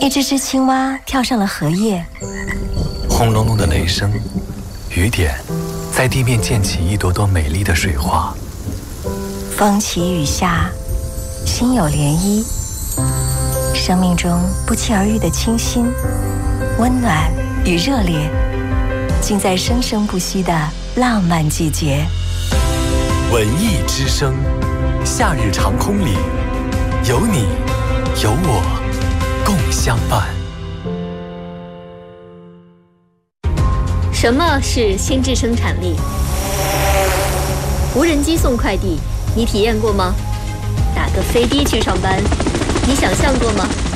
一只青蛙跳上了荷叶， 轰隆隆的雷声，雨点在地面溅起一朵朵美丽的水花。 风起雨下，心有涟漪。生命中不期而遇的清新、温暖与热烈，尽在生生不息的浪漫季节。 文艺之声，夏日长空里，有你有我共相伴。 什么是心智生产力？无人机送快递，你体验过吗？打个飞的去上班，你想象过吗？